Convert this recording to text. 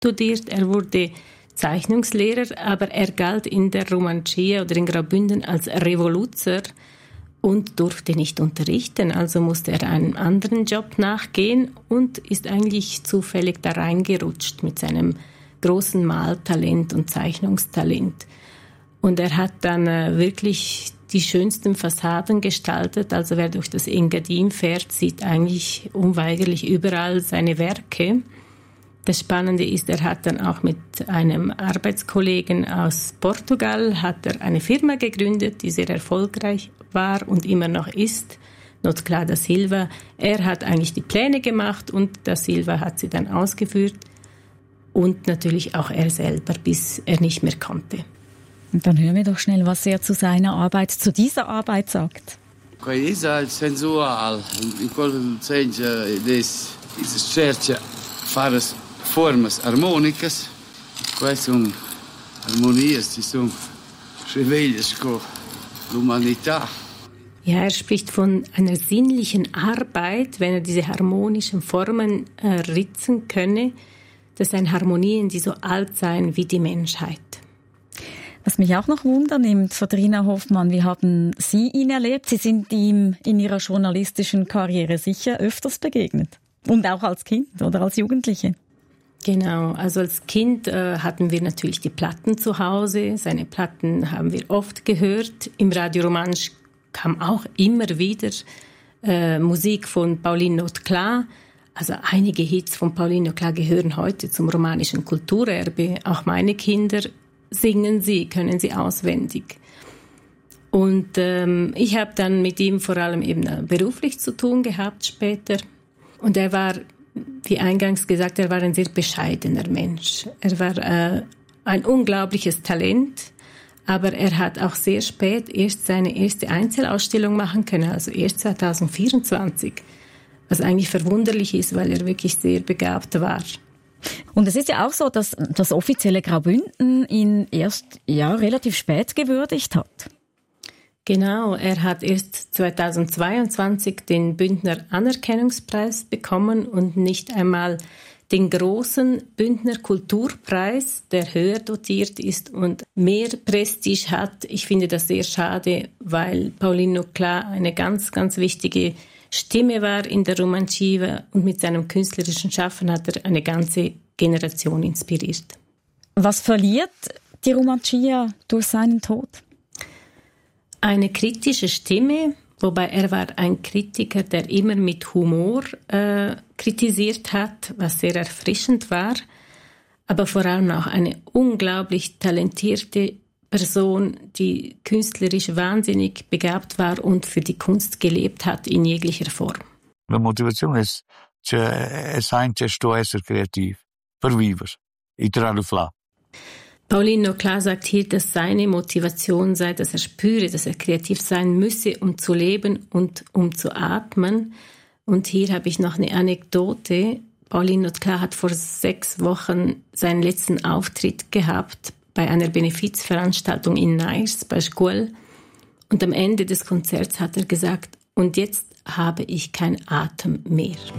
studiert, er wurde Zeichnungslehrer, aber er galt in der Romancia oder in Graubünden als Revoluzer und durfte nicht unterrichten, also musste er einem anderen Job nachgehen und ist eigentlich zufällig da reingerutscht mit seinem großen Maltalent und Zeichnungstalent. Und er hat dann wirklich die schönsten Fassaden gestaltet. Also wer durch das Engadin fährt, sieht eigentlich unweigerlich überall seine Werke. Das Spannende ist, er hat dann auch mit einem Arbeitskollegen aus Portugal hat er eine Firma gegründet, die sehr erfolgreich war und immer noch ist, Notcla da Silva. Er hat eigentlich die Pläne gemacht und da Silva hat sie dann ausgeführt und natürlich auch er selber, bis er nicht mehr konnte. Und dann hören wir doch schnell, was er zu seiner Arbeit, zu dieser Arbeit sagt. Questa è sensual, in quel senso si cerca fare formas harmonicas, queste sono armonie, die sono riveglias con l'umanità. Ja, er spricht von einer sinnlichen Arbeit, wenn er diese harmonischen Formen ritzen könne. Das seien Harmonien, die so alt seien wie die Menschheit. Was mich auch noch wundernimmt, Sabrina Hoffmann, wie haben Sie ihn erlebt? Sie sind ihm in Ihrer journalistischen Karriere sicher öfters begegnet. Und auch als Kind oder als Jugendliche. Genau, also als Kind hatten wir natürlich die Platten zu Hause. Seine Platten haben wir oft gehört. Im Radio Romansch kam auch immer wieder Musik von Pauline Notcla. Also einige Hits von Pauline Notcla gehören heute zum romanischen Kulturerbe. Auch meine Kinder singen sie, können sie auswendig. Und ich habe dann mit ihm vor allem eben beruflich zu tun gehabt später. Und er war, wie eingangs gesagt, er war ein sehr bescheidener Mensch. Er war ein unglaubliches Talent, aber er hat auch sehr spät erst seine erste Einzelausstellung machen können, also erst 2024, was eigentlich verwunderlich ist, weil er wirklich sehr begabt war. Und es ist ja auch so, dass das offizielle Graubünden ihn erst relativ spät gewürdigt hat. Genau, er hat erst 2022 den Bündner Anerkennungspreis bekommen und nicht einmal den großen Bündner Kulturpreis, der höher dotiert ist und mehr Prestige hat. Ich finde das sehr schade, weil Pauline Notcla eine ganz, ganz wichtige Stimme war in der Romantiva und mit seinem künstlerischen Schaffen hat er eine ganze Generation inspiriert. Was verliert die Romantia durch seinen Tod? Eine kritische Stimme, wobei er war ein Kritiker, der immer mit Humor kritisiert hat, was sehr erfrischend war, aber vor allem auch eine unglaublich talentierte Person, die künstlerisch wahnsinnig begabt war und für die Kunst gelebt hat in jeglicher Form. La motivazione è sempre essere creativ, per vivere, e tirare fla. Pauline Notcla sagt hier, dass seine Motivation sei, dass er spüre, dass er kreativ sein müsse, um zu leben und um zu atmen. Und hier habe ich noch eine Anekdote. Pauline Notcla hat vor 6 Wochen seinen letzten Auftritt gehabt bei einer Benefizveranstaltung in Neirs bei Scuol. Und am Ende des Konzerts hat er gesagt, und jetzt habe ich keinen Atem mehr.